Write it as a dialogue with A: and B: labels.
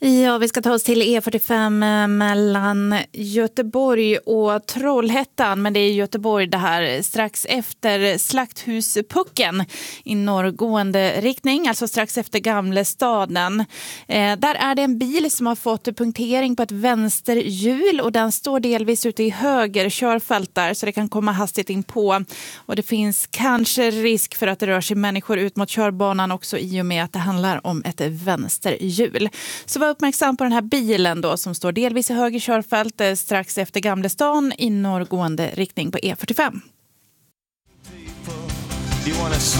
A: Ja, vi ska ta oss till E45 mellan Göteborg och Trollhättan. Men det är Göteborg det här, strax efter Slakthuspucken i norrgående riktning, alltså strax efter Gamlestaden. Där är det en bil som har fått punktering på ett vänsterhjul och den står delvis ute i höger körfält där, så det kan komma hastigt in på. Och det finns kanske risk för att det rör sig människor ut mot körbanan också i och med att det handlar om ett vänsterhjul. Så var uppmärksam på den här bilen då som står delvis i höger körfält strax efter Gamlestan i norrgående riktning på E45.